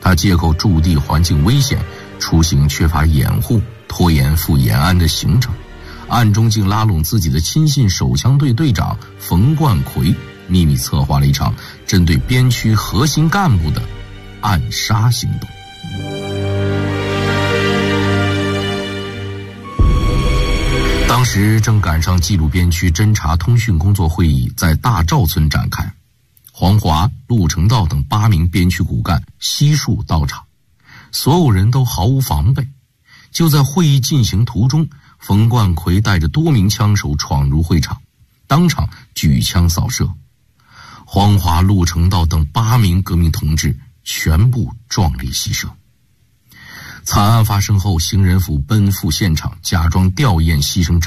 他借口驻地环境危险，出行缺乏掩护，拖延赴延安的行程，暗中竟拉拢自己的亲信手枪队队长冯冠奎，秘密策划了一场针对边区核心干部的暗杀行动。当时正赶上冀鲁边区侦察通讯工作会议在大赵村展开，黄华、陆成道等8名边区骨干悉数到场，所有人都毫无防备。就在会议进行途中，冯冠奎带着多名枪手闯入会场，当场举枪扫射，黄华、陆成道等8名革命同志全部壮烈牺牲。惨案发生后，刑人府奔赴现场，假装吊唁牺牲者。